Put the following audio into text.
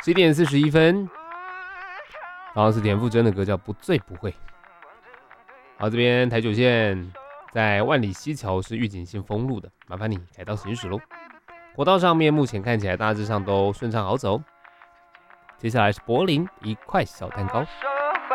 11点41分，刚刚是田馥甄的歌叫《不醉不会》。好，这边台九线在万里溪桥是预警性封路的，麻烦你改道行驶喽。国道上面目前看起来大致上都顺畅好走。接下来是柏林一块小蛋糕。